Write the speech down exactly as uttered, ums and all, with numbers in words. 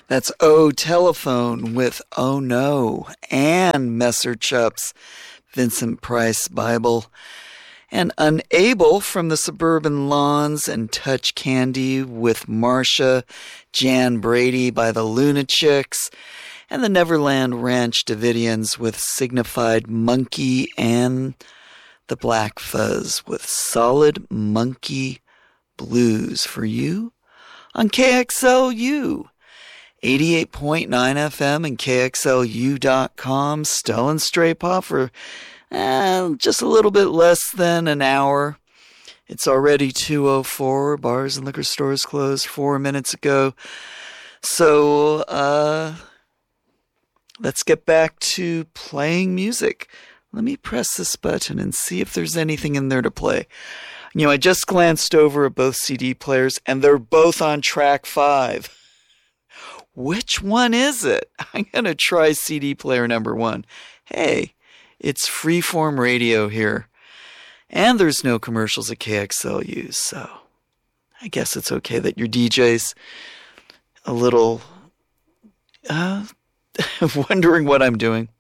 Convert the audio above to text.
That's O Telephone with Oh No, and Messer Chup's Vincent Price Bible, and Unable from the Suburban Lawns, and Touch Candy with Marcia, Jan Brady by the Lunachicks, and the Neverland Ranch Davidians with Signified Monkey, and the Black Fuzz with Solid Monkey Blues for you on K X L U. eighty-eight point nine F M and K X L U dot com, still in Stray Pop for eh, just a little bit less than an hour. It's already two oh four. Bars and liquor stores closed four minutes ago. So, uh, let's get back to playing music. Let me press this button and see if there's anything in there to play. You know, I just glanced over at both C D players, and they're both on track five. Which one is it? I'm going to try C D player number one. Hey, it's freeform radio here. And there's no commercials at K X L U, so I guess it's okay that your D J's a little uh, wondering what I'm doing.